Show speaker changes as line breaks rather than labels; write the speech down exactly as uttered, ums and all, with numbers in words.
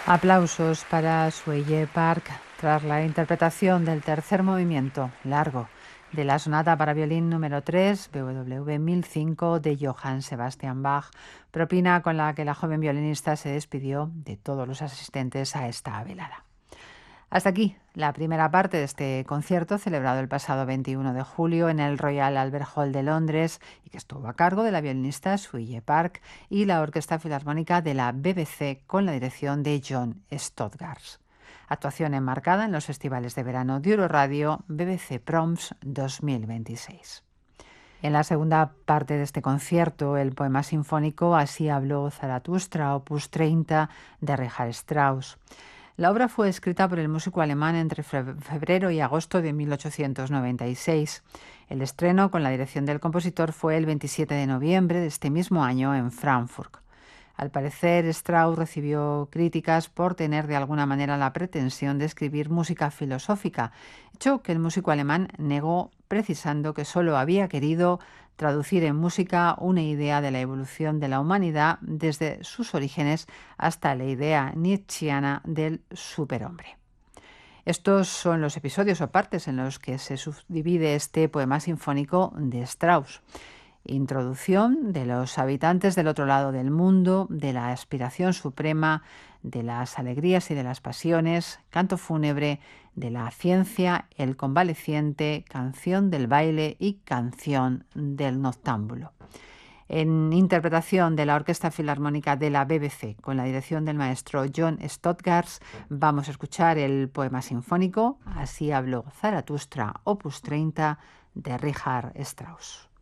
Aplausos para Sueye Park tras la interpretación del tercer movimiento largo de la sonata para violín número tres, B W V mil cinco de Johann Sebastian Bach, propina con la que la joven violinista se despidió de todos los asistentes a esta velada. Hasta aquí la primera parte de este concierto celebrado el pasado veintiuno de julio en el Royal Albert Hall de Londres y que estuvo a cargo de la violinista Suye Park y la Orquesta Filarmónica de la B B C con la dirección de John Stothard. Actuación enmarcada en los festivales de verano de Euroradio B B C Proms dos mil veintiséis. En la segunda parte de este concierto, el poema sinfónico Así habló Zaratustra, opus treinta, de Richard Strauss. La obra fue escrita por el músico alemán entre febrero y agosto de mil ochocientos noventa y seis. El estreno con la dirección del compositor fue el veintisiete de noviembre de este mismo año en Frankfurt. Al parecer, Strauss recibió críticas por tener de alguna manera la pretensión de escribir música filosófica, hecho que el músico alemán negó precisando que solo había querido traducir en música una idea de la evolución de la humanidad desde sus orígenes hasta la idea nietzscheana del superhombre. Estos son los episodios o partes en los que se subdivide este poema sinfónico de Strauss. Introducción de los habitantes del otro lado del mundo, de la aspiración suprema, de las alegrías y de las pasiones, canto fúnebre, de la ciencia, el convaleciente, canción del baile y canción del noctámbulo. En interpretación de la Orquesta Filarmónica de la B B C, con la dirección del maestro John Stothard, vamos a escuchar el poema sinfónico Así habló Zaratustra, opus treinta, de Richard Strauss.